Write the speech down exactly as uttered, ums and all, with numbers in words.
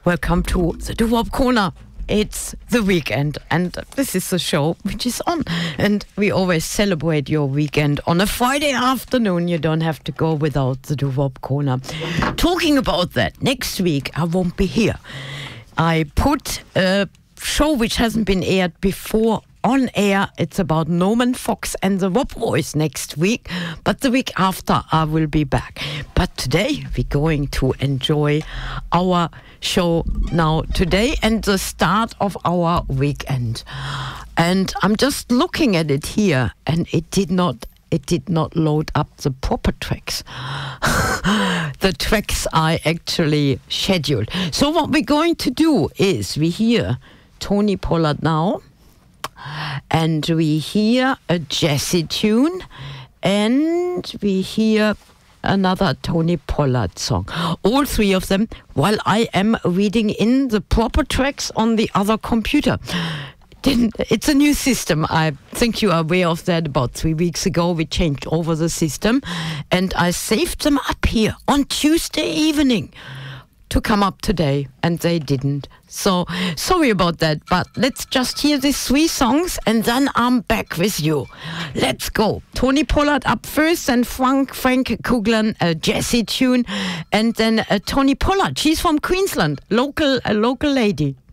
Welcome to the Doo-Wop Corner. It's the weekend, and this is the show which is on. And we always celebrate your weekend on a Friday afternoon. You don't have to go without the Doo-Wop Corner. Talking about that, next week I won't be here. I put a show which hasn't been aired before on air. It's about Norman Fox and the Wop Boys next week, but the week after I will be back. But today we're going to enjoy our show now today and the start of our weekend. And I'm just looking at it here, and it did not it did not load up the proper tracks. The tracks I actually scheduled. So what we're going to do is we hear Tony Pollard now, and we hear a jazzy tune, and we hear another Tony Pollard song. All three of them while I am reading in the proper tracks on the other computer. It's a new system. I think you are aware of that. About three weeks ago we changed over the system, and I saved them up here on Tuesday evening to come up today, and they didn't. So sorry about that, but let's just hear these three songs and then I'm back with you. Let's go. Tony Pollard up first, and Frank Frank Coughlan, a jazzy tune, and then uh, Tony Pollard. She's from Queensland, local a local lady.